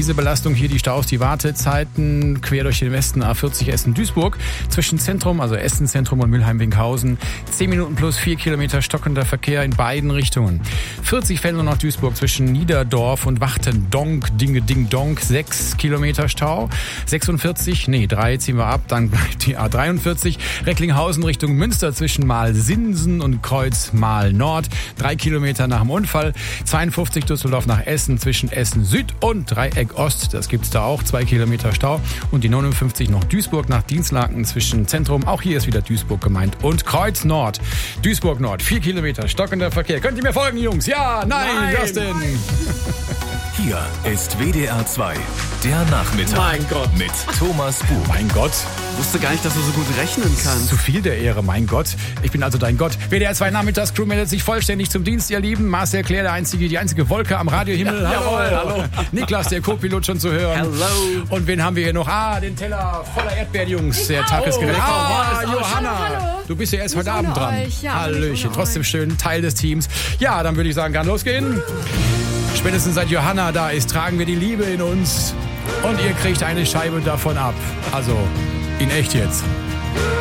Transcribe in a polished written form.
miese Belastung hier, die Staus, die Wartezeiten quer durch den Westen A40 Essen-Duisburg. Zwischen Zentrum, also Essen-Zentrum und Mülheim-Winkhausen. 10 Minuten plus 4 Kilometer stockender Verkehr in beiden Richtungen. 40 Venlo nach Duisburg zwischen Niederdorf und Wachtendonk, Dinge-Ding-Donk. 6 Kilometer Stau. 3 ziehen wir ab, dann bleibt die A43. Recklinghausen Richtung Münster zwischen Malsinsen und Kreuz Mal-Nord. 3 Kilometer nach dem Unfall. 52 Düsseldorf nach Essen zwischen Essen Süd und Dreieck Ost. Das gibt's da auch. 2 Kilometer Stau. Und die 59 noch Duisburg nach Dienstlaken zwischen Zentrum. Auch hier ist wieder Duisburg gemeint. Und Kreuz Nord. Duisburg Nord. 4 Kilometer stockender Verkehr. Könnt ihr mir folgen, Jungs? Ja, nein, Justin. Hier ist WDR 2, der Nachmittag. Mein Gott. Mit Thomas Buch. Mein Gott. Wusste gar nicht, dass du so gut rechnen kannst. Zu viel der Ehre, mein Gott. Ich bin also dein Gott. WDR 2 Nachmittagscrew meldet sich vollständig zum Dienst, ihr Lieben. Marcel Claire, die einzige Wolke am Radiohimmel. Ja, Hallo. hallo. Niklas, der Co-Pilot, schon zu hören. Hello. Und wen haben wir hier noch? Den Teller voller Erdbeeren, Jungs. Der Tag ist gerecht. Johanna. Hallo. Du bist ja erst heute Abend dran. Euch. Ja, Hallöchen. Trotzdem schön, Teil des Teams. Ja, dann würde ich sagen, kann losgehen. Spätestens seit Johanna da ist, tragen wir die Liebe in uns. Und ihr kriegt eine Scheibe davon ab. Also, in echt jetzt.